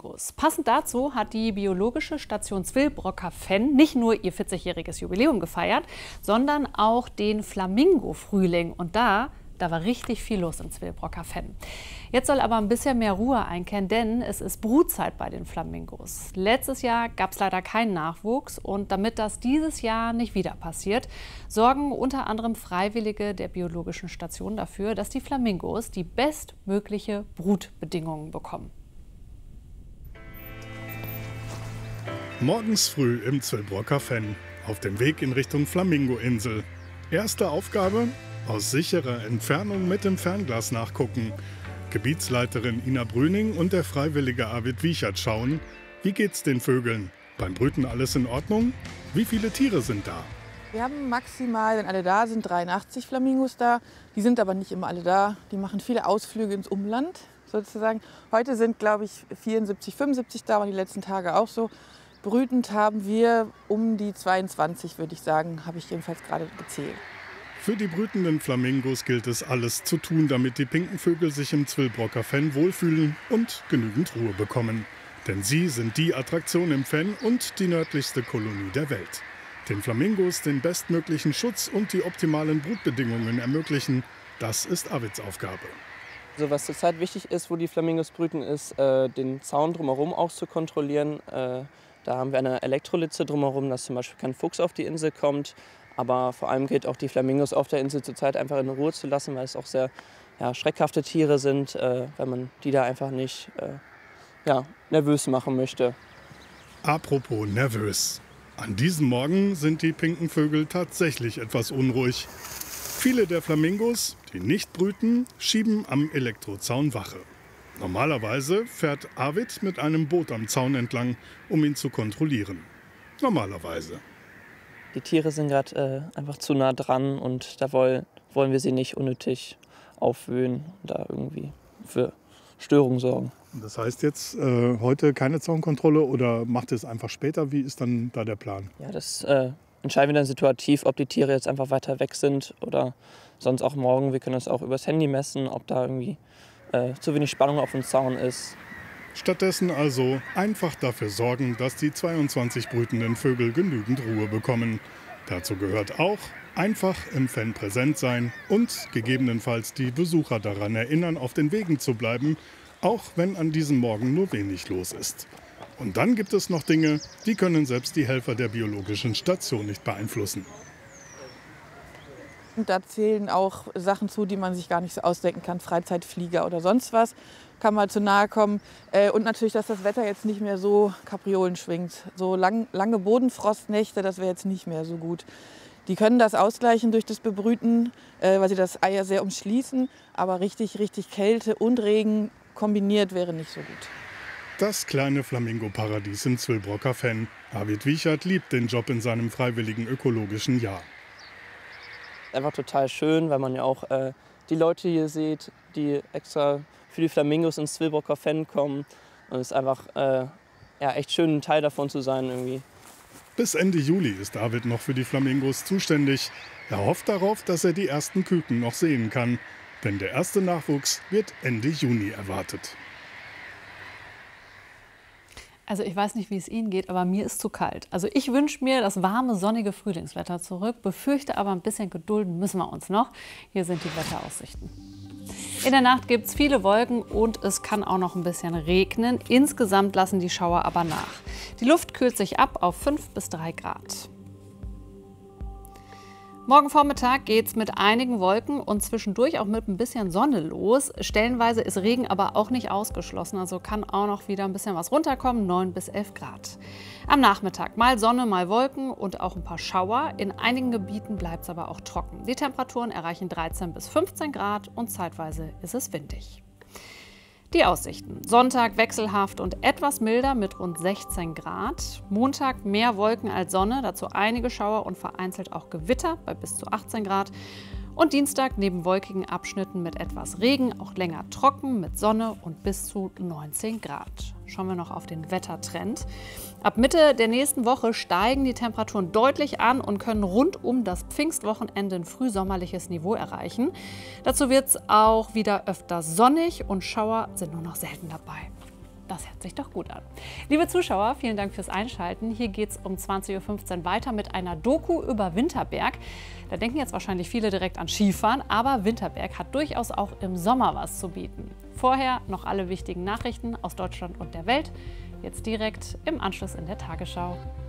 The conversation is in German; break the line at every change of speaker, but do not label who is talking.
Flamingos. Passend dazu hat die Biologische Station Zwillbrocker Fenn nicht nur ihr 40-jähriges Jubiläum gefeiert, sondern auch den Flamingo-Frühling. Und da war richtig viel los in Zwillbrocker Fenn. Jetzt soll aber ein bisschen mehr Ruhe einkehren, denn es ist Brutzeit bei den Flamingos. Letztes Jahr gab es leider keinen Nachwuchs und damit das dieses Jahr nicht wieder passiert, sorgen unter anderem Freiwillige der Biologischen Station dafür, dass die Flamingos die bestmögliche Brutbedingungen bekommen.
Morgens früh im Zwillbrocker Fenn, auf dem Weg in Richtung Flamingoinsel. Erste Aufgabe: aus sicherer Entfernung mit dem Fernglas nachgucken. Gebietsleiterin Ina Brüning und der Freiwillige Arvid Wiechert schauen, wie geht's den Vögeln? Beim Brüten alles in Ordnung? Wie viele Tiere sind da?
Wir haben maximal, wenn alle da sind, 83 Flamingos da. Die sind aber nicht immer alle da. Die machen viele Ausflüge ins Umland sozusagen. Heute sind, glaube ich, 74, 75 da, waren die letzten Tage auch so. Brütend haben wir um die 22, würde ich sagen, habe ich jedenfalls gerade gezählt.
Für die brütenden Flamingos gilt es, alles zu tun, damit die pinken Vögel sich im Zwillbrocker Fenn wohlfühlen und genügend Ruhe bekommen. Denn sie sind die Attraktion im Fenn und die nördlichste Kolonie der Welt. Den Flamingos den bestmöglichen Schutz und die optimalen Brutbedingungen ermöglichen, das ist Arvids Aufgabe.
Also was zurzeit wichtig ist, wo die Flamingos brüten, ist, den Zaun drumherum auch zu kontrollieren. Da haben wir eine Elektrolitze drumherum, dass zum Beispiel kein Fuchs auf die Insel kommt. Aber vor allem gilt auch, die Flamingos auf der Insel zurzeit einfach in Ruhe zu lassen, weil es auch sehr schreckhafte Tiere sind, wenn man die da einfach nicht nervös machen möchte.
Apropos nervös. An diesem Morgen sind die pinken Vögel tatsächlich etwas unruhig. Viele der Flamingos, die nicht brüten, schieben am Elektrozaun Wache. Normalerweise fährt Arvid mit einem Boot am Zaun entlang, um ihn zu kontrollieren. Normalerweise.
Die Tiere sind gerade einfach zu nah dran und da wollen wir sie nicht unnötig aufwühlen und da irgendwie für Störungen sorgen.
Das heißt jetzt heute keine Zaunkontrolle oder macht ihr es einfach später? Wie ist dann da der Plan?
Ja, das entscheiden wir dann situativ, ob die Tiere jetzt einfach weiter weg sind oder sonst auch morgen. Wir können das auch übers Handy messen, ob da irgendwie zu wenig Spannung auf dem Zaun ist.
Stattdessen also einfach dafür sorgen, dass die 22 brütenden Vögel genügend Ruhe bekommen. Dazu gehört auch einfach im Fenn präsent sein und gegebenenfalls die Besucher daran erinnern, auf den Wegen zu bleiben, auch wenn an diesem Morgen nur wenig los ist. Und dann gibt es noch Dinge, die können selbst die Helfer der Biologischen Station nicht beeinflussen.
Und da zählen auch Sachen zu, die man sich gar nicht so ausdenken kann, Freizeitflieger oder sonst was, kann mal zu nahe kommen. Und natürlich, dass das Wetter jetzt nicht mehr so Kapriolen schwingt. So lange Bodenfrostnächte, das wäre jetzt nicht mehr so gut. Die können das ausgleichen durch das Bebrüten, weil sie das Ei ja sehr umschließen. Aber richtig Kälte und Regen kombiniert wäre nicht so gut.
Das kleine Flamingo-Paradies im Zwillbrocker Fenn. Arvid Wiechert liebt den Job in seinem freiwilligen ökologischen Jahr.
Einfach total schön, weil man ja auch die Leute hier sieht, die extra für die Flamingos ins Zwillbrocker Fenn kommen. Und es ist einfach echt schön, ein Teil davon zu sein irgendwie.
Bis Ende Juli ist Arvid noch für die Flamingos zuständig. Er hofft darauf, dass er die ersten Küken noch sehen kann. Denn der erste Nachwuchs wird Ende Juni erwartet.
Also ich weiß nicht, wie es Ihnen geht, aber mir ist zu kalt. Also ich wünsche mir das warme, sonnige Frühlingswetter zurück, befürchte aber ein bisschen gedulden müssen wir uns noch. Hier sind die Wetteraussichten. In der Nacht gibt es viele Wolken und es kann auch noch ein bisschen regnen. Insgesamt lassen die Schauer aber nach. Die Luft kühlt sich ab auf 5 bis 3 Grad. Morgen Vormittag geht es mit einigen Wolken und zwischendurch auch mit ein bisschen Sonne los. Stellenweise ist Regen aber auch nicht ausgeschlossen, also kann auch noch wieder ein bisschen was runterkommen, 9 bis 11 Grad. Am Nachmittag mal Sonne, mal Wolken und auch ein paar Schauer. In einigen Gebieten bleibt es aber auch trocken. Die Temperaturen erreichen 13 bis 15 Grad und zeitweise ist es windig. Die Aussichten. Sonntag wechselhaft und etwas milder mit rund 16 Grad. Montag mehr Wolken als Sonne, dazu einige Schauer und vereinzelt auch Gewitter bei bis zu 18 Grad. Und Dienstag neben wolkigen Abschnitten mit etwas Regen auch länger trocken mit Sonne und bis zu 19 Grad. Schauen wir noch auf den Wettertrend. Ab Mitte der nächsten Woche steigen die Temperaturen deutlich an und können rund um das Pfingstwochenende ein frühsommerliches Niveau erreichen. Dazu wird es auch wieder öfter sonnig und Schauer sind nur noch selten dabei. Das hört sich doch gut an. Liebe Zuschauer, vielen Dank fürs Einschalten. Hier geht es um 20:15 Uhr weiter mit einer Doku über Winterberg. Da denken jetzt wahrscheinlich viele direkt an Skifahren, aber Winterberg hat durchaus auch im Sommer was zu bieten. Vorher noch alle wichtigen Nachrichten aus Deutschland und der Welt. Jetzt direkt im Anschluss in der Tagesschau.